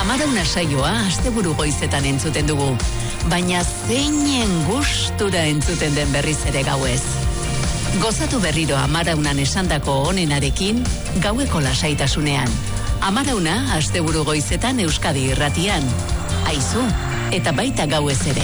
Amarauna saioa asteburu goizetan entzuten dugu, baina zeinen gustura entzuten den berriz ere gauez. Gozatu berriro Amaraunan esandako onenarekin, gaueko lasaitasunean. Amarauna asteburu goizetan Euskadi Irratian. Aizu, eta baita gauez ere.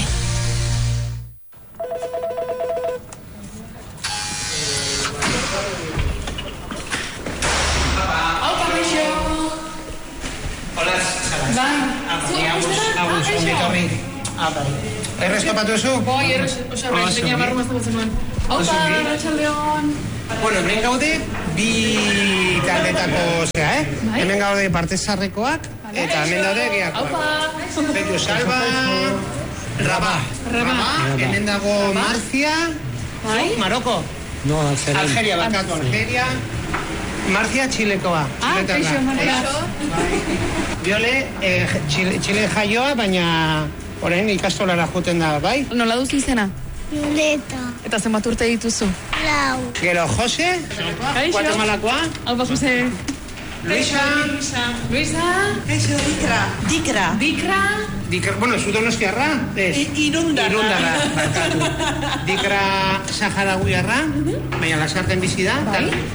Erreztopatu zu? Bai, erreztopatu barru maztatzen nuen. Aupa, Arratsaldeon. Bueno, hemen gaude bi taldetako, hemen gaude partezarrekoak, eta hemen daude geakoak. Aupa! Betu Salva, Rabá, hemen dago Marcia, Maroko. No, Algeria, bakatu, Algeria. Marcia, Txilekoa. Kaixo, Maria. Biole, Txile jaioa, baina orain ikastolara joten da, bai? Nola duzu izena? Violeta. Eta zenbat urte dituzu? 4. Gero, Jose, Guatemalakoa. Aupa, Jose. Luisa. Kaixo, Dikra. Bueno, zu Donostiarra? Irundarra. Dikra Saharaguiarra, baina Lasarten bizi da.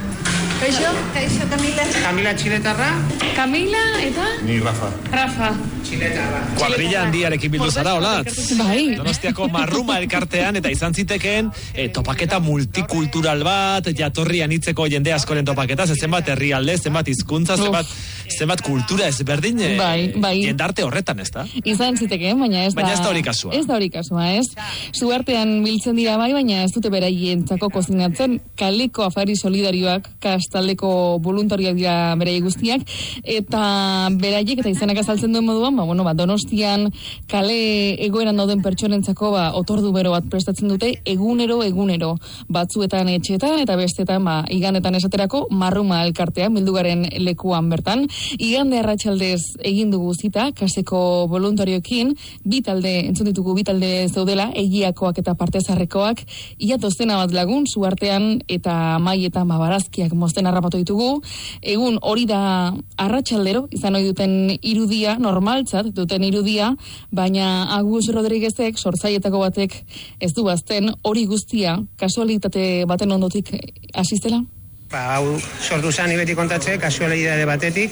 Kaixo, Camila. Camila Txiletarra. Camila eta? Ni Rafa. Txiletarra. Kuadrilla handiarekin bildu zara, holatz? Bai. Donostiako Marruma elkartean, eta izan zitekeen topaketa multikultural bat, jatorri anitzeko jende askoren topaketa, zenbat herrialde, zenbat hizkuntza, zenbat kultura ezberdin, bai. jendarte horretan, ez da? Izan zitekeen, baina ez da... Baina ez da hori kasua. Ez da hori kasua, ez? Zuartean biltzen dira bai, baina ez dute beraientzako kozinatzen, kaleko afari solidarioak, taldeko voluntarioak dira beraiek guztiak, eta beraiek eta izanak azaltzen duen moduan, Donostian kale egoeran dauden pertsonentzako otordu bero bat prestatzen dute egunero, batzuetan etxeetan eta bestetan iganetan esaterako Marruma elkartean bildugaren lekuan bertan. Igande arratsaldez egin dugu zita kaseko voluntarioekin, bi talde zeudela, egiakoak eta partezarrekoak, ia dozena bat lagun zuartean eta maietan barazkiak mozten harrapatu ditugu. Egun hori da arratsaldero, izan ohi duten irudia, normaltzat duten irudia, baina Agus Rodriguezek, sortzailetako batek, ez du bazten hori guztia, kasualitate baten ondotik asistela? Hau sortu zan ibeti kontatze, kasualitate batetik,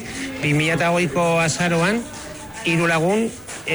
2008ko azaroan, 3 lagun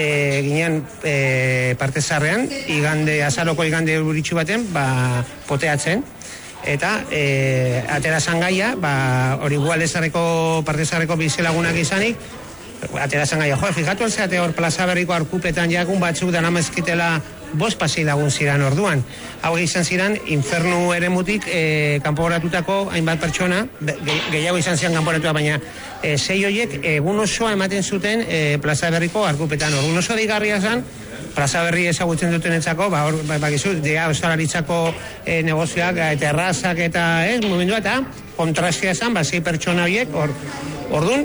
ginen partezarrean, azaroko igande buritxu baten, poteatzen, eta atera zangaia, hori gualezareko partezarreko bizelagunak izanik, atera zangaia, fijatu alzeate hor Plaza Berriko arkupetan jagun batzuk dana mezkitela 5 pasei lagun ziran orduan. Hau izan ziran, infernu eremutik kanporatutako hainbat pertsona, gehiago izan zian kanporatuta, baina 6 horiek egun osoa ematen zuten Plaza Berriko arkupetan. Orduan oso deigarria zen, Plaza Berri ezagutzen dutenentzako, bakizu, ostalaritzako negozioak, eta errazak eta mugimendua, eta kontrastia zen, 6 pertsona horiek, orduan,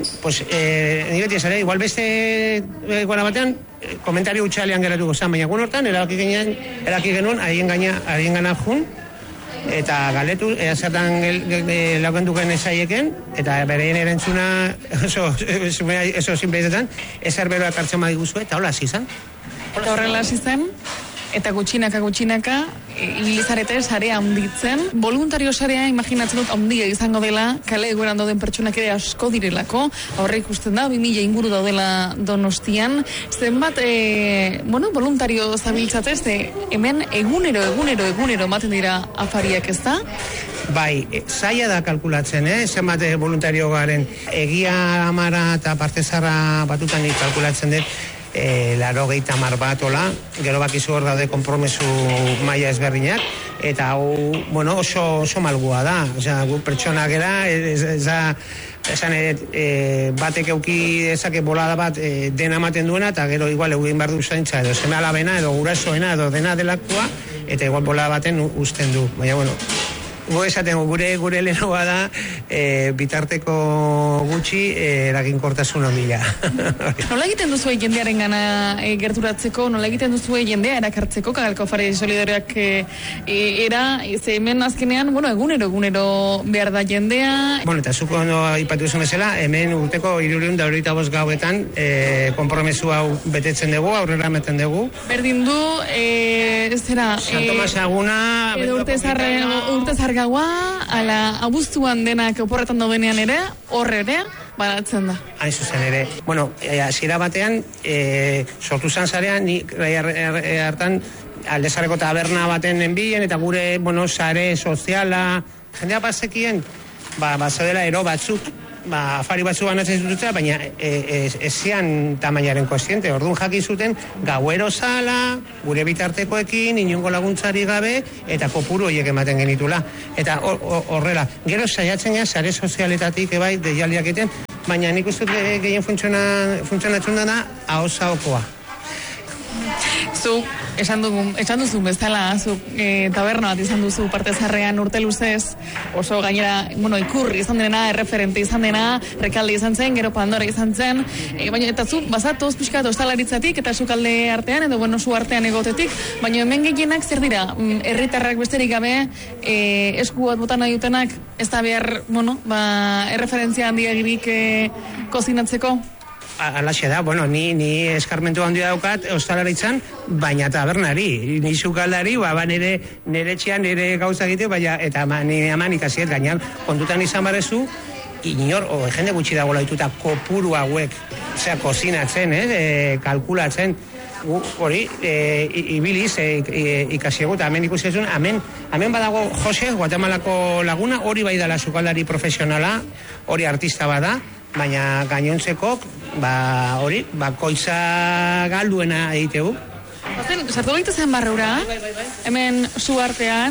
ni beti esare, igual beste guana batean, komentario utxalean geratuko zen, baina egun hortan, erabaki genuen, haien gana jun, eta galetu, zertan laukenduken ezaieken, eta bereien erantzuna, oso sinpleizetan, ezer beroak hartzen badiguzu, eta hola, zizan. Eta horrela hasi zen, eta gutxinaka, ibilizarete sarea handitzen. Voluntario sarea imaginatzen dut handia izango dela, kale egoeran dauden pertsonak ere asko direlako, horre ikusten da, 2000 inguru daudela Donostian. Zenbat, voluntario zabiltzatez, hemen egunero ematen dira afariak, ez da? Bai, zaila da kalkulatzen, zenbat voluntario garen. Egia Amara eta partezarra batutan kalkulatzen dut, 80 bat ola, gero bakizu hor daude konpromesu maila ezberdinak, eta oso malgua da, gu pertsona gera, batek euki ezake bolada bat dena ematen duena, eta gero igual egin behar du zaintza, edo seme alabena, edo gurasoena, edo dena delakoa, eta igual bolada baten usten du, baina Gu esaten gure leloa da bitarteko gutxi eraginkortasun handia. Nola egiten duzu jendearen gana gerturatzeko, nola egiten duzu jendea erakartzeko, Kagaleko Afari Solidarioak ze hemen azkenean, egunero behar da jendea. Eta zuk ondo aipatu duzu bezala, hemen urteko 325 gauetan konpromesu hau betetzen dugu, aurrera meten dugu. Berdin du, San Tomas Aguna, urte zargaua, ala abuztuan denak oporretan daudenean ere, horre ere, banatzen da. Hain zuzen ere. Hasiera batean, sortu zan zarean, ni hartan Aldezarreko taberna baten enbilen, eta gure, sare soziala, jendea bazekien, bazaudela ero batzuk, afari batzuk banatzen zututzea, baina ez zian tamainaren kontziente. Orduan jakin zuten, gauero zala, gure bitartekoekin, inongo laguntzari gabe, eta kopuru horiek ematen genitula. Eta horrela, gero saiatzen gara, sare sozialetatik ebai, deialdiak egiten, baina nik uste gehien funtzionatzen dana, ahosaokoa. Zu, esan duzu bezala, zu taberna bat izan duzu parte zarrean urte luzez, oso gainera, ikurri izan dena, erreferente izan dena, Rekalde izan zen, gero Pandora izan zen, baina eta zu, bazatoz pixkat ostalaritzatik, eta sukalde artean, edo zu artean egotetik, baina hemen gehienak zer dira, herritarrak besterik gabe, esku bat botan nahi dutenak, ez da behar, erreferentzia handiagirik kozinatzeko? Alaxe da, ni eskarmentu handia daukat ostalaritzan, baina tabernari, ni sukaldari, nire etxean, nire gauza egite, eta nire aman ikasiet gainean, kontutan izan barezu, inor, jende gutxi dagoela dituta kopuru hauek, kozinatzen, kalkulatzen, hori, ibiliz, ikasiegu, eta hemen ikusiezun, hemen badago Jose, Guatemalako laguna, hori bai dela sukaldari profesionala, hori artista bada, baina gainontzekok, hori, koitza galduena egitegu. Sartu gaitu zen barrura, hemen zu artean.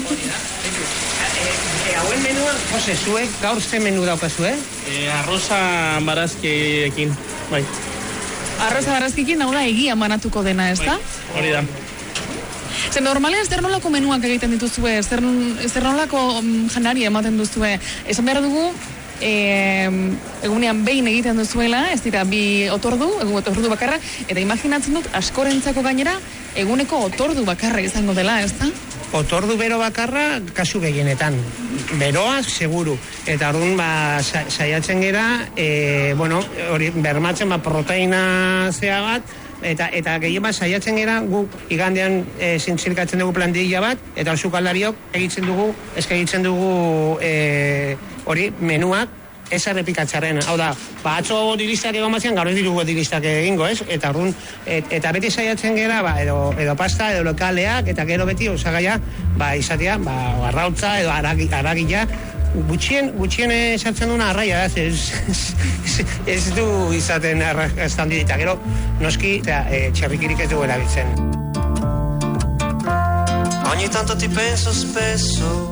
Hauen menuan, Jose, zuek gaur ze menu daukazu, Arroza barazkiekin, bai. Arroza barazkiekin, hau da, egia manatuko dena, ez da? Hori da. Zer normalean, zer nolako menuak egiten dituzue, zer nolako janari ematen duzue. Esan behar dugu, egunean behin egiten duzuela, ez dira bi otordu bakarra, eta imaginatzen dut askorentzako gainera eguneko otordu bakarra izango dela, ez da? Otordu bero bakarra kasu gehienetan, beroa seguru, eta orduan saiatzen gera, hori bermatzen proteina zea bat, eta gehien bat saiatzen gera, guk igandean zintzilkatzen dugu plantilla bat, eta sukaldariok egitzen dugu hori menuak ez errepikatzaren. Hau da, atzo dilistak egon batzean, gaur ez ditugu dilistak egingo, ez? Eta orduan, eta beti saiatzen gera, edo pasta, edo lokaleak, eta gero beti osagaia, izatea, arrautza, edo aragia, gutxien sartzen duna arraia, ez du izaten arrastan dita, gero noski txerrikirik ez dugu erabiltzen. Ogni tanto ti penso spesso.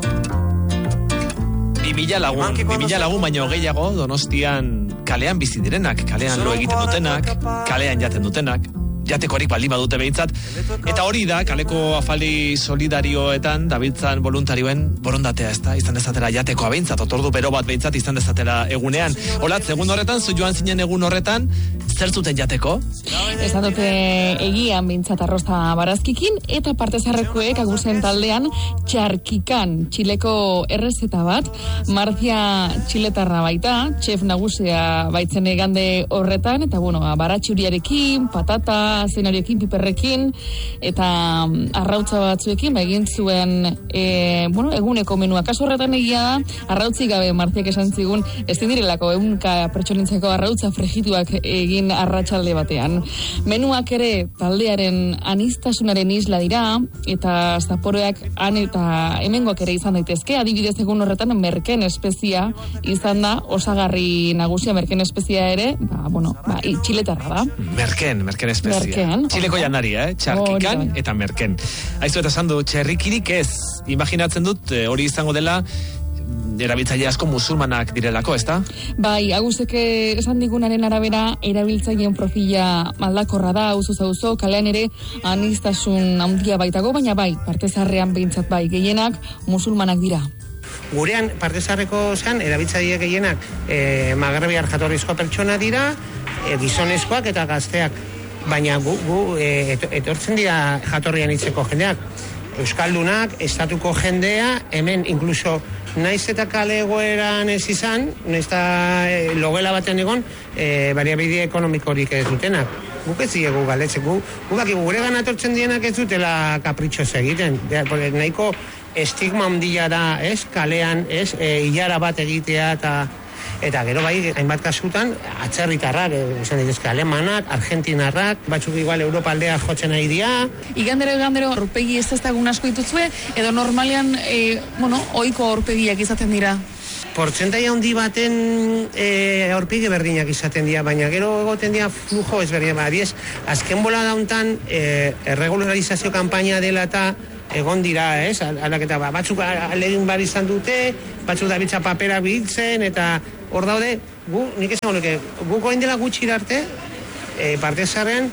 2000 lagun baino gehiago Donostian kalean bizi direnak, kalean lo egiten dutenak, kalean jaten dutenak, jatekorik baldin badute behintzat, eta hori da kaleko afali solidarioetan dabiltzan voluntarioen borondatea, ez da, izan dezatera jatekoa behintzat, otordu bero bat behintzat izan dezatera egunean. Olatz, egun horretan, zu joan zinen egun horretan, zer zuten jateko? Ez dute egian behintzat arroza barazkikin, eta partezarrekoek aguzen taldean txarkikan, txileko errezeta bat, Marcia txiletarra baita, txef nagusia baitzen egande horretan, eta baratxuriarekin, patata, zenarioekin, piperrekin, eta arrautza batzuekin, egin zuen, eguneko menua. Kasu horretan egia da, arrautzik gabe Marciak esan zigun, ez direlako ehunka pertsonintzeko arrautza frejituak egin arratsalde batean. Menuak ere taldearen anistasunaren isla dira, eta zaporoak han eta hemengoak ere izan daitezke, adibidez egun horretan merken espezia izan da, osagarri nagusia merken espezia ere, txiletarra da. Merken espezia. Txileko janari, txarkikan eta merken. Aizu eta esan du, txerrikirik ez, imaginatzen dut, hori izango dela, erabiltzaile asko musulmanak direlako, ezta? Bai, Agustek esan digunaren arabera, erabiltzaileen profila aldakorra da, auzo, kalean ere anistasun handia baitago, baina bai, partezarrean behintzat bai, gehienak musulmanak dira. Gurean, partezarreko zean, erabiltzaileak gehienak magrebiar jatorrizko pertsona dira, gizonezkoak eta gazteak. Baina etortzen dira jatorrian hitzeko jendeak. Euskaldunak, estatuko jendea, hemen inkluso naiz eta kale egoeran ez izan, naiz eta logela batean egon, baliabide ekonomikorik ez dutenak. Guk ez diegu galdetzen, guk gure gana etortzen dienak ez dutela kapritxoz egiten. Nahiko estigma handia da, kalean, hilara bat egitea eta gero bai, hainbat kasutan, atzerritarrak, esan dituzke, alemanak, argentinarrak, batzuk igual Europa aldea jotzen nahi dira. Igandero, aurpegi ez eztagun asko dituzue, edo normalean, ohiko aurpegiak izaten dira? Portzentai handi baten aurpegi berdinak izaten dira, baina gero egoten dira flujo ezberdinak. Adiez, azken bola dauntan, erregularizazio kanpaina dela eta egon dira, aldaketa batzuk alegin bar izan dute, batzuk da bitza papera biltzen, eta hor daude, nik esan honek, guk oin dela gutxi arte, partezarrean,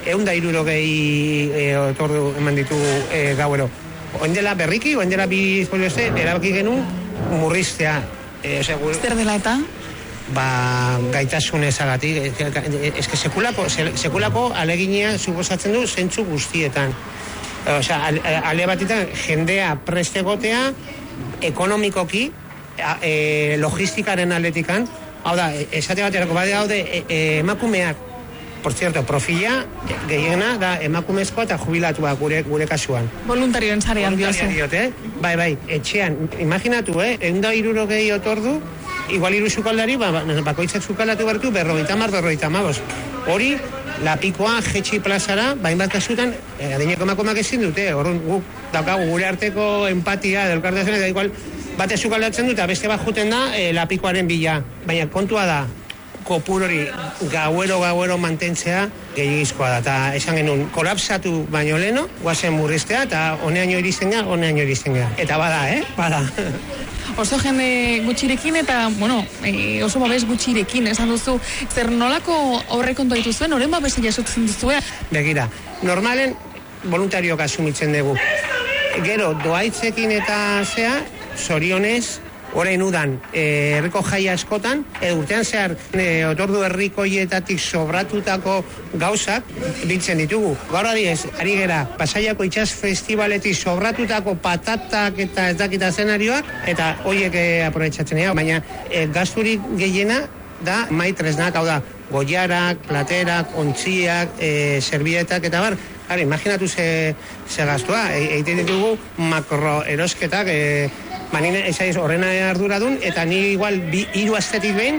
160 otordu eman ditugu gauero. Oin dela berriki, oin dela bi izpolioze, erabaki genuen murriztea. Zer dela eta? Gaitasun ezagatik, sekulako aleginia suposatzen du zentzu guztietan. Ale batitan jendea prestegotea ekonomikoki logistikaren aldetikan, hau da, esate baterako bade daude emakumeak, por cierto, profila gehiena da emakumezkoa eta jubilatua gure kasuan. Voluntarioen zarean diozu. Bai, etxean, imaginatu, 160 otordu, igual hiru sukaldari, bakoitzak sukaldatu bertu 50-55. Hori, lapikoa jetxi plazara, bainbat kasutan, adineko emakumeak ezin dute, horren guk daukagu gure arteko empatia, delkartasun, eta igual bate sukaldatzen dut, eta beste bat juten da, lapikoaren bila. Baina kontua da, kopur hori gauero mantentzea gehiagizkoa da, eta esan genuen kolapsatu baino leno, guazen murriztea, eta honeaino iristen gara, eta bada, bada. Oso jende gutxirekin eta, oso babes gutxirekin, esan duzu, zer nolako aurrekontua dituzuen, oren babesa jasotzen duzue? Begira, normalen voluntarioak asumitzen dugu. Gero, doaitzekin eta zea, zorionez, orain udan, herriko jaia askotan, urtean zehar, otordu herrikoietatik sobratutako gauzak biltzen ditugu. Gaur adiez, ari gera, Pasaiako itxas festivaletik sobratutako patatak eta ez dakita zenarioak, eta horiek aprobetxatzen dira, baina gasturik gehiena da maitresnak, hau da, goiarak, platerak, ontziak, servietak eta bar. Gara, imaginatu ze gastua, egiten ditugu makroerosketak, nire ezaiz horrena arduradun, eta ni igual 3 astetik behin,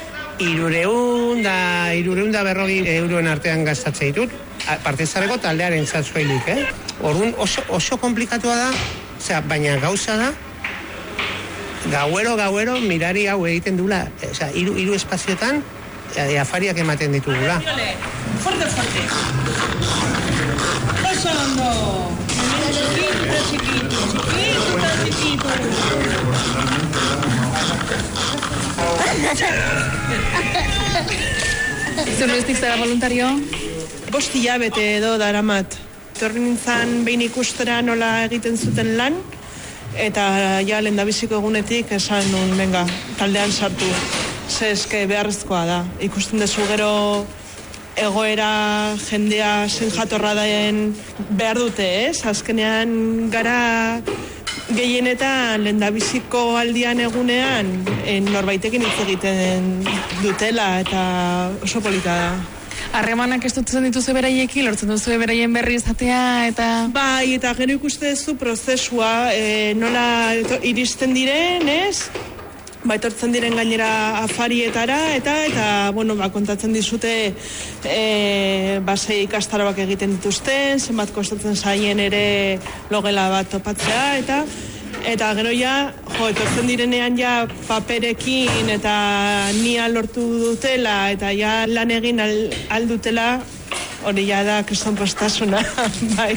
350 euroen artean gastatzen ditut, partezareko taldearen zatzuelik, Orduan oso komplikatua da, baina gauza da, gauero mirari hau egiten dula, hiru espazioetan, afariak ematen ditugula. Fuerte. Oso ondo. Chiquito. Zer bestik zara voluntario? 5 hilabete edo daramat. Torri nintzen behin ikustera nola egiten zuten lan, eta ja lehendabiziko egunetik esan nun, venga, taldean sartu. Eske beharrezkoa da. Ikusten dezu gero egoera jendea zen jatorra daen behar dute, Azkenean gara gehienetan lehendabiziko aldian egunean norbaitekin hitz egiten dutela eta oso polita da. Harremanak estutzen dituzu beraiekin, lortzen duzu beraien berri izatea eta... Bai, eta gero ikuste duzu prozesua, nola iristen diren, etortzen diren gainera afarietara, eta kontatzen dizute sei ikastaroak egiten dituzten, zenbat kostatzen zaien ere logela bat topatzea, eta gero ja, etortzen direnean ja paperekin eta nia lortu dutela, eta ja lan egin aldutela, hori ja da kriston postasuna, bai.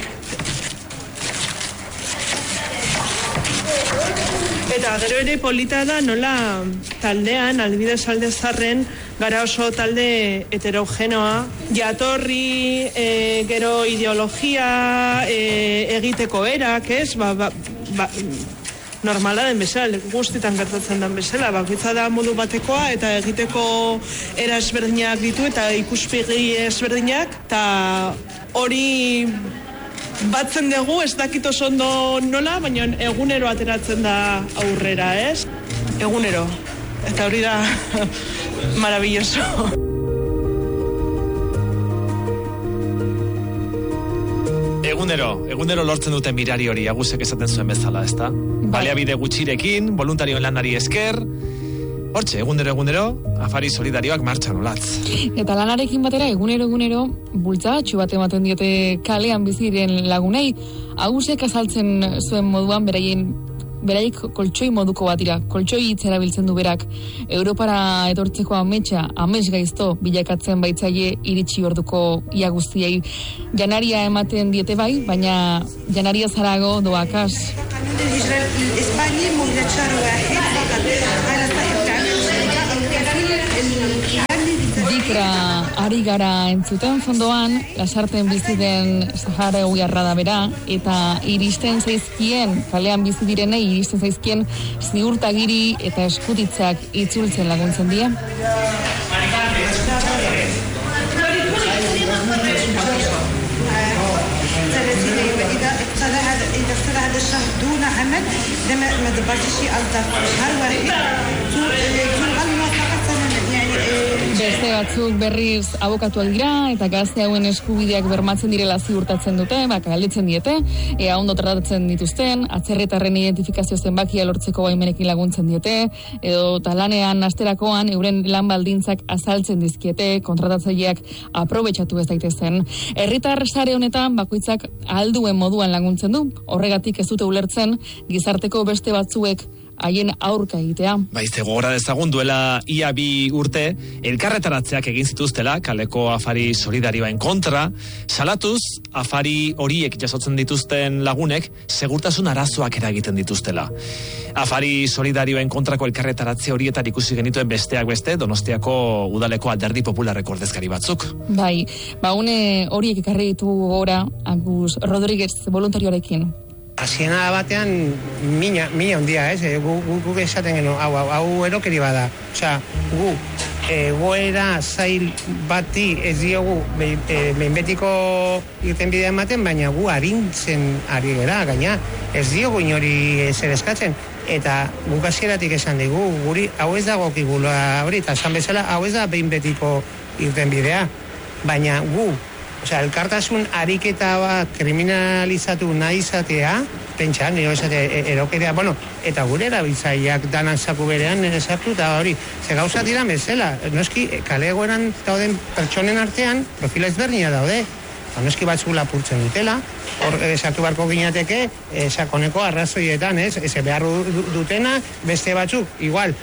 Eta gero ere polita da nola taldean, Adibidez Aldezarren, gara oso talde heterogenoa, jatorri, gero ideologia, egiteko erak, normala den bezala, leku guztietan gertatzen den bezala, bakoitza da modu batekoa eta egiteko era ezberdinak ditu eta ikuspegi ezberdinak, eta hori batzen dugu, ez dakit oso ondo nola, baina egunero ateratzen da aurrera, ez? Egunero. Eta hori da maravilloso. Egunero lortzen duten mirari hori, Agusek esaten zuen bezala, ezta? Baliabide gutxirekin, voluntarioen lanari esker, hortxe, egunero, afari solidarioak martxan olatz. Eta lanarekin batera, egunero, bultzatxu bat ematen diote kalean biziren lagunei, Agusek azaltzen zuen moduan beraik koltsoi moduko bat dira, koltsoi hitz erabiltzen du berak. Europara etortzeko amets gaizto bilakatzen baitzaie iritsi orduko ia guztiei. Janaria ematen diete bai, baina janaria zarago doakas. Dikra ari gara entzuten fondoan, lasarten bizi den saharaui-arra da bera, eta iristen zaizkien, kalean bizi direnei iristen zaizkien ziurtagiri eta eskutitzak itzultzen laguntzen die. Beste batzuk berriz abokatuak dira eta gazte hauen eskubideak bermatzen direla ziurtatzen dute, galdetzen diete, ea ondo tratatzen dituzten, atzerritarren identifikazio zenbakia lortzeko baimenekin laguntzen diete, edo talanean asterakoan euren lan baldintzak azaltzen dizkiete, kontratatzaileak aprobetxatu ez daitezen. Herritar sare honetan bakoitzak ahalduen moduan laguntzen du, horregatik ez dute ulertzen gizarteko beste batzuek haien aurka egitea. Baizte gogora dezagun duela ia 2 urte, elkarretaratzeak egin zituztela kaleko afari solidarioen kontra, salatuz afari horiek jasotzen dituzten lagunek segurtasun arazoak eragiten dituztela. Afari solidarioen kontrako elkarretaratze horietan ikusi genituen besteak beste Donostiako udaleko Alderdi Popularreko ordezkari batzuk. Bai, une horiek ekarri ditu gora Agus Rodríguez voluntarioarekin. Hasiena batean mina handia, ez? Guk esaten genuen, hau erokeri bada. Osea, gu egoera zail bati ez diogu behin betiko irten bidea ematen, baina gu arintzen ari gara, gaina ez diogu inori zer eskatzen. Eta guk hasieratik esan digu, guri hau ez dago kigula hori, eta esan bezala hau ez da behin betiko irten bidea, baina gu elkartasun ariketa bat kriminalizatu nahi izatea, pentsa, nire esate erokerea, eta gure erabiltzaileak danan zaku berean nire sartu, eta hori, ze gauza dira bezala, noski, kale egoeran dauden pertsonen artean, profila ezberdina daude, noski batzuk lapurtzen dutela, hor sartu barko ginateke, sakoneko arrazoietan, ez behar dutena, beste batzuk, igual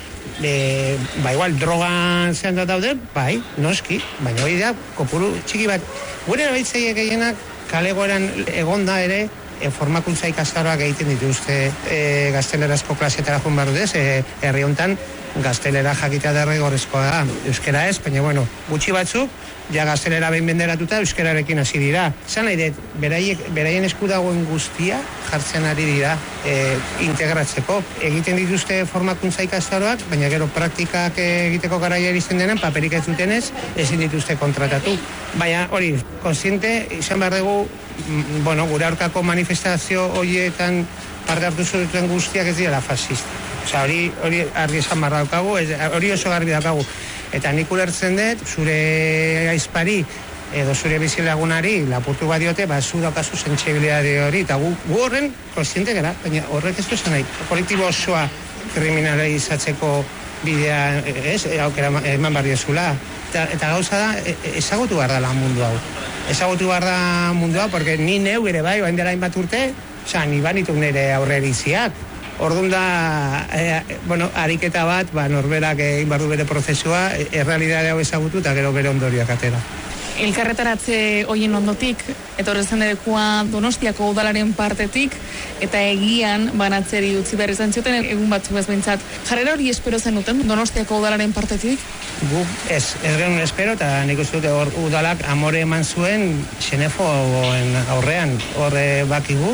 drogan zehan da daude, bai, noski, baina hori da, kopuru txiki bat, gure erabiltzaileak gehienak kalegoeran egonda ere, formakuntza ikastaroak egiten dituzte gaztelerazko klasetara joan behar duz, herri honetan gaztelera jakitea derrigorrezkoa da, euskera ez, baina gutxi batzuk, ja gaztelera behin benderatuta euskerarekin hasi dira. Zan nahi dut, beraien esku dagoen guztia jartzen ari dira integratzeko. Egiten dituzte formakuntza ikastaroak, baina gero praktikak egiteko garaia iristen denen, paperik ez dutenez, ezin dituzte kontratatu. Baina hori, konsiente, izan behar dugu, gure aurkako manifestazio horietan parte hartu zuten guztiak ez dira fascista. Osea, hori argi esan barra daukagu, hori oso garbi daukagu. Eta nik ulertzen dut, zure aizpari edo zure bizilagunari lapurtu badiote, zu daukazu sentsibilitate hori, eta gu horren konsiente gara, baina horrek ez du esan nahi. Kolektibo osoa kriminalizatzeko bidea, aukera eman behar diozula. Eta gauza da, ezagutu behar da mundu hau. Ezagutu behar da mundu hau, porque ni neu ere bai, bain dela hainbat urte, ni banituk nire aurreriziak. Orduan da, ariketa bat, norberak egin bardu bere prozesua, errealidade hau ezagutu eta gero bere ondorioak atera. Elkarretaratze hoien ondotik, etorrezen dekua Donostiako udalaren partetik, eta egian banatzeri utzi behar izan zioten, egun batzuk ez behintzat. Jarrera hori espero zenuten Donostiako udalaren partetik? Gu, ez genuen espero, eta nik uste dute udalak amore eman zuen xenefoen aurrean. Horre bakigu,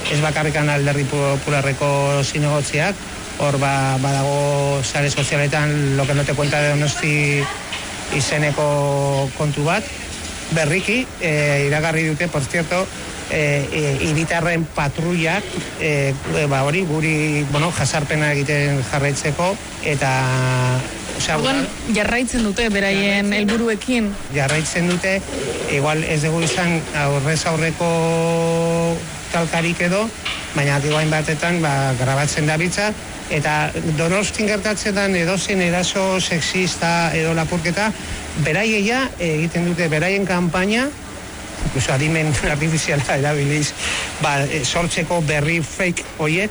ez bakarrikan Alderdi Popularreko zinegotziak, hor badago sare sozialetan lo que no te cuenta de Donosti izeneko kontu bat, berriki, iragarri dute, por cierto, hiritarren patrullak, hori guri, jasarpena egiten jarraitzeko, eta jarraitzen dute beraien helburuekin. Jarraitzen dute, igual ez dugu izan aurrez aurreko talkarik edo, baina iguain batetan grabatzen dabiltza, eta Donostin gertatzetan edozen eraso sexista edo lapurketa, beraieia egiten dute beraien kanpaina, incluso adimen artifiziala erabiliz, sortzeko berri fake hoiek.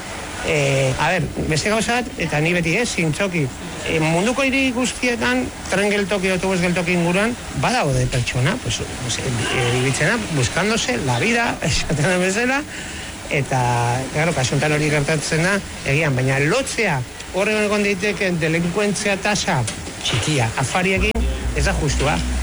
Beste gauzat, eta ni beti zintzoki, munduko hiri guztietan, tren geltoki, autobus geltoki inguruan, badaude pertsona, ibitzena, buscándose la vida, esaten da bezala, eta, claro, kasuntan hori gertatzen da, egian, baina lotzea, horren egon daiteken delinkuentzia tasa txikia, afariekin, ez da justua.